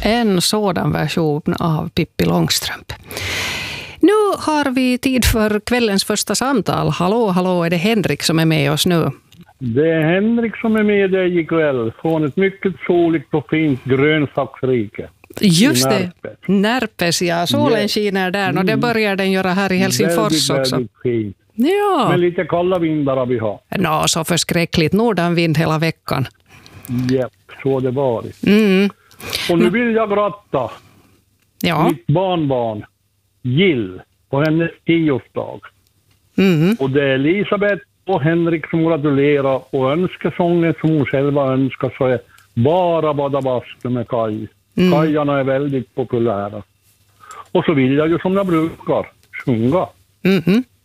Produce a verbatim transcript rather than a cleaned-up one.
en sådan version av Pippi Långstrump. Nu har vi tid för kvällens första samtal. Hallå, hallå, är det Henrik som är med oss nu? Det är Henrik som är med dig ikväll från ett mycket soligt och fint grönsaksrike. Just det, Närpes, ja. Solen yes. skiner där och det börjar den göra här i Helsingfors väldigt, också. Väldigt fint. Ja. Men lite kalla vindar vi har. Nå, så förskräckligt. Nordanvind hela veckan. Ja, så det var det. Mm. Och nu vill jag gratta ja. mitt barnbarn Jill på hennes tioårsdag. Mm. Och det är Elisabeth och Henrik som gratulerar och önskesången som hon själva önskar så är Bara bada bastu med Kaj. Mm. Kajarna är väldigt populära. Och så vill jag ju som jag brukar sjunga. Mm.